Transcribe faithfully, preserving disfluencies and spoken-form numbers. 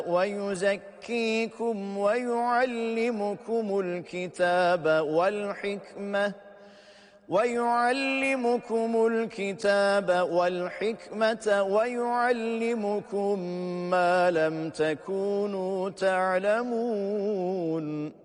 ويزكيكم ويعلمكم الكتاب والحكمة ويعلمكم الكتاب والحكمة ويعلمكم ما لم تكونوا تعلمون.